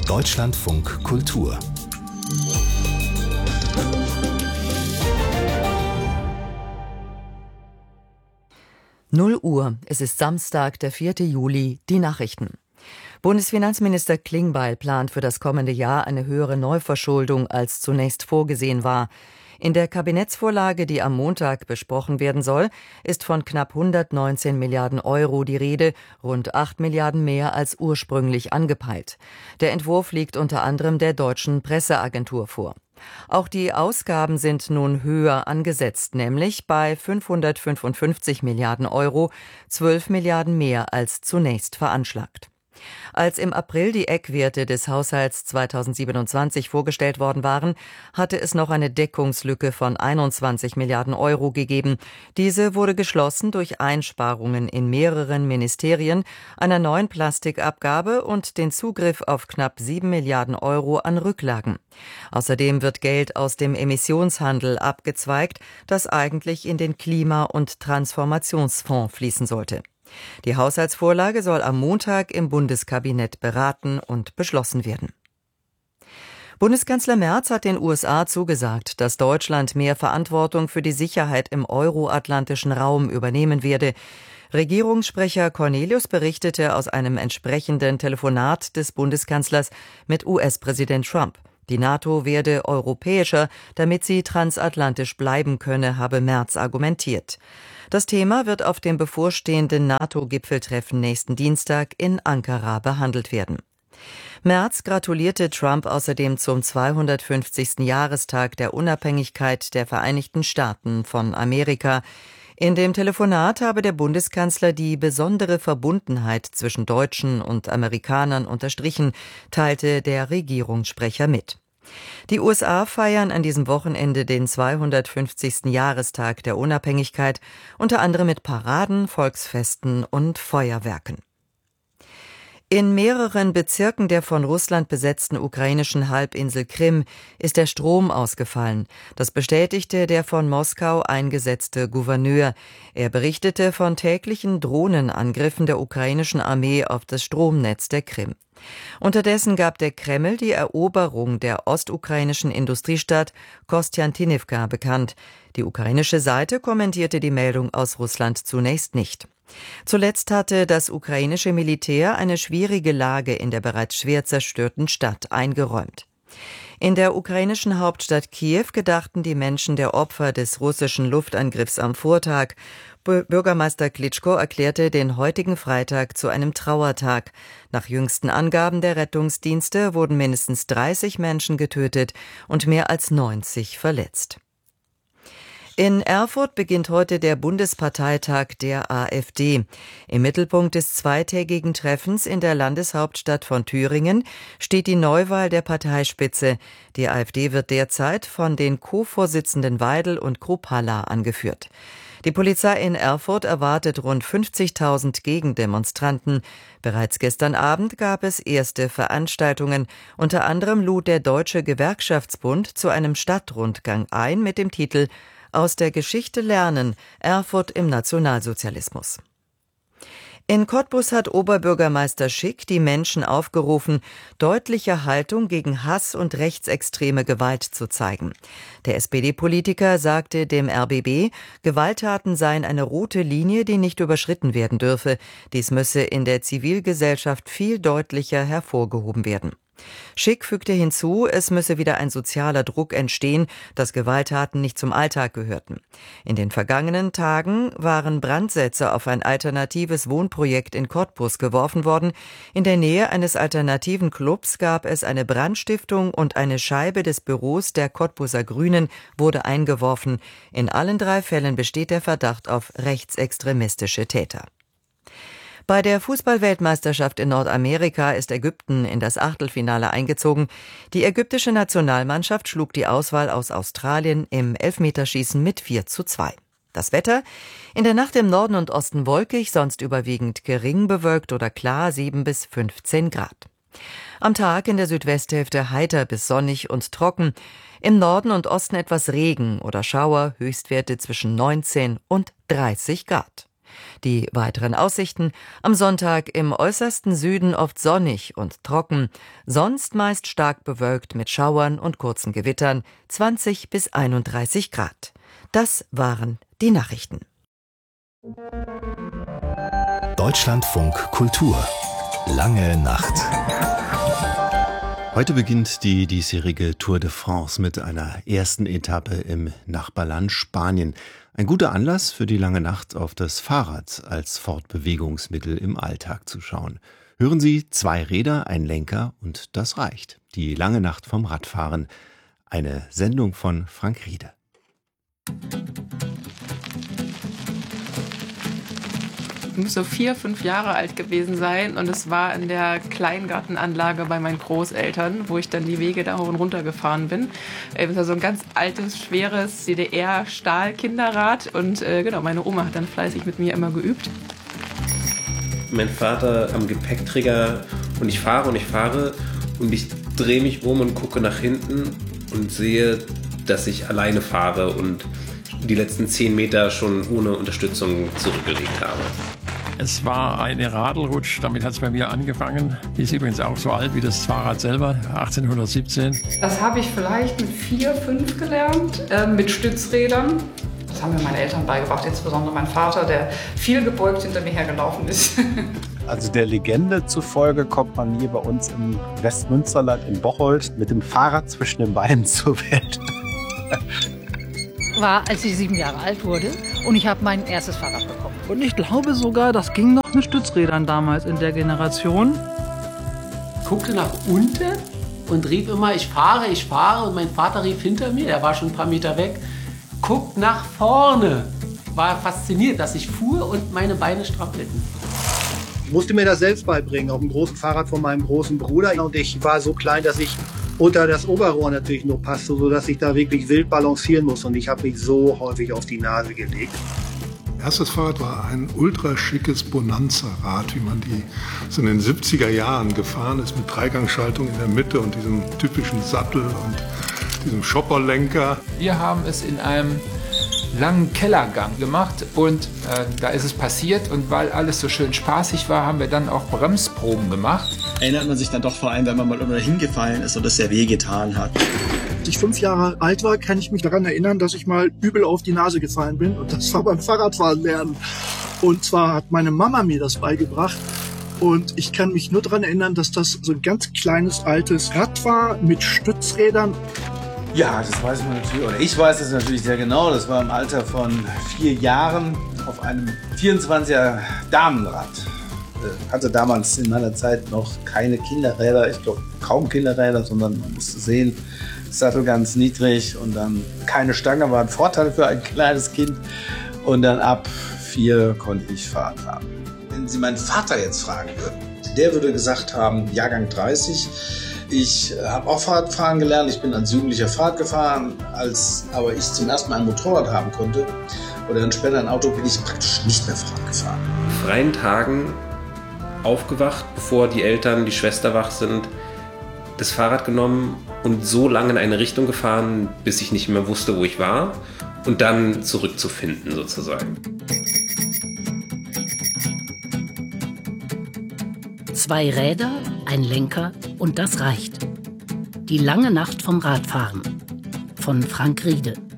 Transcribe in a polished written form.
Deutschlandfunk Kultur. Null Uhr, es ist Samstag, der 4. Juli, die Nachrichten. Bundesfinanzminister Klingbeil plant für das kommende Jahr eine höhere Neuverschuldung, als zunächst vorgesehen war. In der Kabinettsvorlage, die am Montag besprochen werden soll, ist von knapp 119 Milliarden Euro die Rede, rund 8 Milliarden mehr als ursprünglich angepeilt. Der Entwurf liegt unter anderem der Deutschen Presseagentur vor. Auch die Ausgaben sind nun höher angesetzt, nämlich bei 555 Milliarden Euro, 12 Milliarden mehr als zunächst veranschlagt. Als im April die Eckwerte des Haushalts 2027 vorgestellt worden waren, hatte es noch eine Deckungslücke von 21 Milliarden Euro gegeben. Diese wurde geschlossen durch Einsparungen in mehreren Ministerien, einer neuen Plastikabgabe und den Zugriff auf knapp 7 Milliarden Euro an Rücklagen. Außerdem wird Geld aus dem Emissionshandel abgezweigt, das eigentlich in den Klima- und Transformationsfonds fließen sollte. Die Haushaltsvorlage soll am Montag im Bundeskabinett beraten und beschlossen werden. Bundeskanzler Merz hat den USA zugesagt, dass Deutschland mehr Verantwortung für die Sicherheit im euroatlantischen Raum übernehmen werde. Regierungssprecher Cornelius berichtete aus einem entsprechenden Telefonat des Bundeskanzlers mit US-Präsident Trump. Die NATO werde europäischer, damit sie transatlantisch bleiben könne, habe Merz argumentiert. Das Thema wird auf dem bevorstehenden NATO-Gipfeltreffen nächsten Dienstag in Ankara behandelt werden. Merz gratulierte Trump außerdem zum 250. Jahrestag der Unabhängigkeit der Vereinigten Staaten von Amerika. In dem Telefonat habe der Bundeskanzler die besondere Verbundenheit zwischen Deutschen und Amerikanern unterstrichen, teilte der Regierungssprecher mit. Die USA feiern an diesem Wochenende den 250. Jahrestag der Unabhängigkeit, unter anderem mit Paraden, Volksfesten und Feuerwerken. In mehreren Bezirken der von Russland besetzten ukrainischen Halbinsel Krim ist der Strom ausgefallen. Das bestätigte der von Moskau eingesetzte Gouverneur. Er berichtete von täglichen Drohnenangriffen der ukrainischen Armee auf das Stromnetz der Krim. Unterdessen gab der Kreml die Eroberung der ostukrainischen Industriestadt Kostjantinivka bekannt. Die ukrainische Seite kommentierte die Meldung aus Russland zunächst nicht. Zuletzt hatte das ukrainische Militär eine schwierige Lage in der bereits schwer zerstörten Stadt eingeräumt. In der ukrainischen Hauptstadt Kiew gedachten die Menschen der Opfer des russischen Luftangriffs am Vortag. Bürgermeister Klitschko erklärte den heutigen Freitag zu einem Trauertag. Nach jüngsten Angaben der Rettungsdienste wurden mindestens 30 Menschen getötet und mehr als 90 verletzt. In Erfurt beginnt heute der Bundesparteitag der AfD. Im Mittelpunkt des zweitägigen Treffens in der Landeshauptstadt von Thüringen steht die Neuwahl der Parteispitze. Die AfD wird derzeit von den Co-Vorsitzenden Weidel und Kruppalla angeführt. Die Polizei in Erfurt erwartet rund 50.000 Gegendemonstranten. Bereits gestern Abend gab es erste Veranstaltungen. Unter anderem lud der Deutsche Gewerkschaftsbund zu einem Stadtrundgang ein mit dem Titel »Aus der Geschichte lernen, Erfurt im Nationalsozialismus«. In Cottbus hat Oberbürgermeister Schick die Menschen aufgerufen, deutliche Haltung gegen Hass und rechtsextreme Gewalt zu zeigen. Der SPD-Politiker sagte dem RBB, Gewalttaten seien eine rote Linie, die nicht überschritten werden dürfe. Dies müsse in der Zivilgesellschaft viel deutlicher hervorgehoben werden. Schick fügte hinzu, es müsse wieder ein sozialer Druck entstehen, dass Gewalttaten nicht zum Alltag gehörten. In den vergangenen Tagen waren Brandsätze auf ein alternatives Wohnprojekt in Cottbus geworfen worden. In der Nähe eines alternativen Clubs gab es eine Brandstiftung und eine Scheibe des Büros der Cottbuser Grünen wurde eingeworfen. In allen 3 Fällen besteht der Verdacht auf rechtsextremistische Täter. Bei der Fußball-Weltmeisterschaft in Nordamerika ist Ägypten in das Achtelfinale eingezogen. Die ägyptische Nationalmannschaft schlug die Auswahl aus Australien im Elfmeterschießen mit 4:2. Das Wetter: in der Nacht im Norden und Osten wolkig, sonst überwiegend gering bewölkt oder klar, 7 bis 15 Grad. Am Tag in der Südwesthälfte heiter bis sonnig und trocken. Im Norden und Osten etwas Regen oder Schauer, Höchstwerte zwischen 19 und 30 Grad. Die weiteren Aussichten: am Sonntag im äußersten Süden oft sonnig und trocken, sonst meist stark bewölkt mit Schauern und kurzen Gewittern, 20 bis 31 Grad. Das waren die Nachrichten. Deutschlandfunk Kultur. Lange Nacht. Heute beginnt die diesjährige Tour de France mit einer ersten Etappe im Nachbarland Spanien. Ein guter Anlass für die lange Nacht auf das Fahrrad als Fortbewegungsmittel im Alltag zu schauen. Hören Sie: 2 Räder, ein Lenker und das reicht. Die lange Nacht vom Radfahren. Eine Sendung von Frank Riede. Ich muss so 4, 5 Jahre alt gewesen sein und es war in der Kleingartenanlage bei meinen Großeltern, wo ich dann die Wege da hoch und runter gefahren bin. Es war so ein ganz altes, schweres DDR-Stahl-Kinderrad und genau, meine Oma hat dann fleißig mit mir immer geübt. Mein Vater am Gepäckträger und ich fahre und ich drehe mich um und gucke nach hinten und sehe, dass ich alleine fahre und die letzten 10 Meter schon ohne Unterstützung zurückgelegt habe. Es war eine Radlrutsch, damit hat es bei mir angefangen. Die ist übrigens auch so alt wie das Fahrrad selber, 1817. Das habe ich vielleicht mit 4, 5 gelernt, mit Stützrädern. Das haben mir meine Eltern beigebracht, insbesondere mein Vater, der viel gebeugt hinter mir hergelaufen ist. Also der Legende zufolge kommt man hier bei uns im Westmünsterland in Bocholt mit dem Fahrrad zwischen den Beinen zur Welt. War, als ich 7 Jahre alt wurde und ich habe mein erstes Fahrrad bekommen. Und ich glaube sogar, das ging noch mit Stützrädern damals in der Generation. Guckte nach unten und rief immer, ich fahre. Und mein Vater rief hinter mir, der war schon ein paar Meter weg, guckt nach vorne. War fasziniert, dass ich fuhr und meine Beine strampelten. Ich musste mir das selbst beibringen, auf dem großen Fahrrad von meinem großen Bruder. Und ich war so klein, dass ich unter das Oberrohr natürlich nur passte, sodass ich da wirklich wild balancieren muss. Und ich habe mich so häufig auf die Nase gelegt. Erstes Fahrrad war ein ultra schickes Bonanza-Rad, wie man die so in den 70er Jahren gefahren ist, mit Dreigangschaltung in der Mitte und diesem typischen Sattel und diesem Shopperlenker. Wir haben es in einem langen Kellergang gemacht und da ist es passiert, und weil alles so schön spaßig war, haben wir dann auch Bremsproben gemacht. Erinnert man sich dann doch vor allem, wenn man mal irgendwo hingefallen ist und es sehr wehgetan hat. Als ich 5 Jahre alt war, kann ich mich daran erinnern, dass ich mal übel auf die Nase gefallen bin, und das war beim Fahrradfahren lernen. Und zwar hat meine Mama mir das beigebracht. Und ich kann mich nur daran erinnern, dass das so ein ganz kleines, altes Rad war mit Stützrädern. Ja, das weiß man natürlich, oder ich weiß es natürlich sehr genau. Das war im Alter von 4 Jahren auf einem 24er Damenrad. Hatte damals in meiner Zeit noch keine Kinderräder, ich glaube kaum Kinderräder, sondern man musste sehen, Sattel ganz niedrig und dann keine Stange, war ein Vorteil für ein kleines Kind. Und dann ab 4 konnte ich Fahrrad fahren. Wenn Sie meinen Vater jetzt fragen würden, der würde gesagt haben, Jahrgang 30, ich habe auch Fahrradfahren gelernt, ich bin als Jugendlicher Fahrrad gefahren, als aber ich zum ersten Mal ein Motorrad haben konnte oder dann später ein Auto, bin ich praktisch nicht mehr Fahrrad gefahren. Freien Tagen aufgewacht, bevor die Eltern, die Schwester wach sind, das Fahrrad genommen und so lange in eine Richtung gefahren, bis ich nicht mehr wusste, wo ich war, und dann zurückzufinden sozusagen. 2 Räder, ein Lenker und das reicht. Die lange Nacht vom Radfahren von Frank Riede.